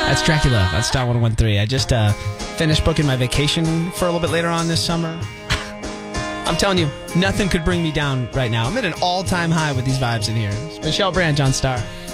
That's Dracula. That's Star 101.3. I just finished booking my vacation for a little bit later on this summer. I'm telling you, nothing could bring me down right now. I'm at an all-time high with these vibes in here. It's Michelle Branch on Star.